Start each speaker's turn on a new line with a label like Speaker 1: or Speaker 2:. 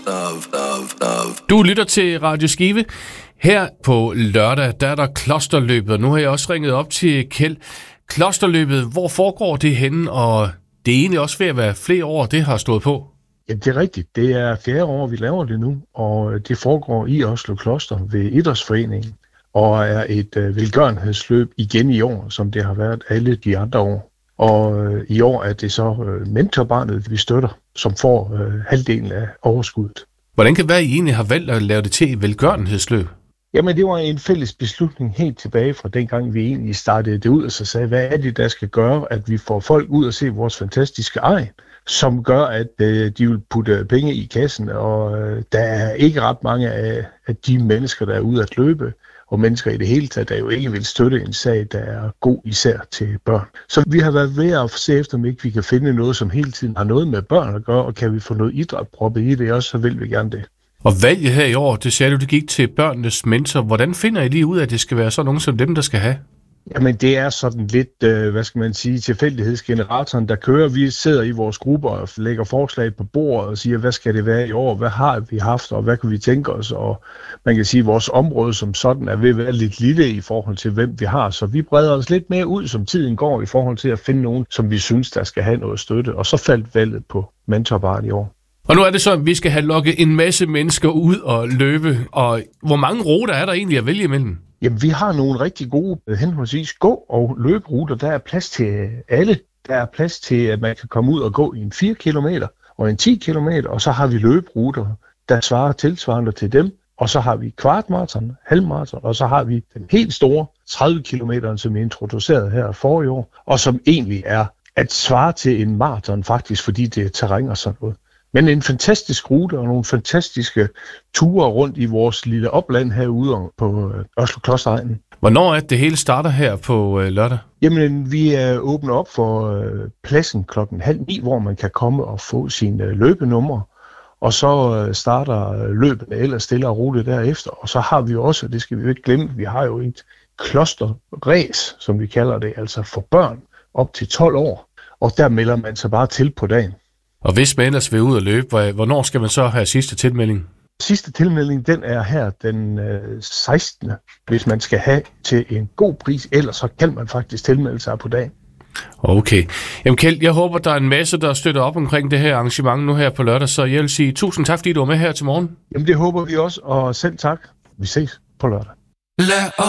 Speaker 1: Du lytter til Radio Skive. Her på lørdag, der er der klosterløbet. Nu har jeg også ringet op til Kjeld. Klosterløbet, hvor foregår det henne? Og det er egentlig også ved at være flere år, det har stået på.
Speaker 2: Ja, det er rigtigt. Det er 4. år, vi laver det nu, og det foregår i Oslo Kloster ved Idrætsforeningen, og er et velgørenhedsløb igen i år, som det har været alle de andre år. Og i år er det så mentorbarnet, vi støtter, som får halvdelen af overskuddet.
Speaker 1: Hvordan kan det være, at I egentlig har valgt at lave det til et velgørenhedsløb?
Speaker 2: Jamen, det var en fælles beslutning helt tilbage fra dengang, vi egentlig startede det ud, og så sagde, hvad er det, der skal gøre, at vi får folk ud og se vores fantastiske egen, som gør, at de vil putte penge i kassen, og der er ikke ret mange af de mennesker, der er ude at løbe, og mennesker i det hele taget, der jo ikke vil støtte en sag, der er god især til børn. Så vi har været ved at se efter, om ikke vi kan finde noget, som hele tiden har noget med børn at gøre, og kan vi få noget idræt proppet i det også, så vil vi gerne det.
Speaker 1: Og valget her i år, det sagde du, det gik til børnenes mentor. Hvordan finder I lige ud af, at det skal være sådan nogen som dem, der skal have?
Speaker 2: Jamen, det er sådan lidt, tilfældighedsgeneratoren, der kører. Vi sidder i vores grupper og lægger forslag på bordet og siger, hvad skal det være i år? Hvad har vi haft, og hvad kan vi tænke os? Og man kan sige, at vores område som sådan er ved at være lidt lille i forhold til, hvem vi har. Så vi breder os lidt mere ud, som tiden går, i forhold til at finde nogen, som vi synes, der skal have noget støtte. Og så faldt valget på mentorbarn i år.
Speaker 1: Og nu er det så, at vi skal have lukket en masse mennesker ud og løbe. Og hvor mange ruter er der egentlig at vælge imellem?
Speaker 2: Jamen, vi har nogle rigtig gode henholdsvis gå- og løberuter. Der er plads til alle. Der er plads til, at man kan komme ud og gå i en 4 kilometer og en 10 kilometer. Og så har vi løberuter, der svarer tilsvarende til dem. Og så har vi kvartmaraton, halvmaraton, og så har vi den helt store 30 kilometer, som er introduceret her forrige år. Og som egentlig er at svare til en maraton faktisk, fordi det er terræn og sådan noget. Men en fantastisk rute og nogle fantastiske ture rundt i vores lille opland herude på Oslo Klosteregnen.
Speaker 1: Hvornår er det hele starter her på lørdag?
Speaker 2: Jamen, vi åbner op for pladsen 8:30, hvor man kan komme og få sine løbenumre. Og så starter løbene ellers stille og roligt derefter. Og så har vi også, det skal vi jo ikke glemme, vi har jo et klosterræs, som vi kalder det, altså for børn op til 12 år. Og der melder man sig bare til på dagen.
Speaker 1: Og hvis man ellers vil ud og løbe, hvornår skal man så have sidste tilmelding?
Speaker 2: Sidste tilmelding, den er her den 16. Hvis man skal have til en god pris, ellers så kan man faktisk tilmelde sig på dagen.
Speaker 1: Okay. Jamen Kjeld, jeg håber, der er en masse, der støtter op omkring det her arrangement nu her på lørdag, så jeg vil sige tusind tak, fordi du var med her til morgen.
Speaker 2: Jamen det håber vi også, og selv tak. Vi ses på lørdag.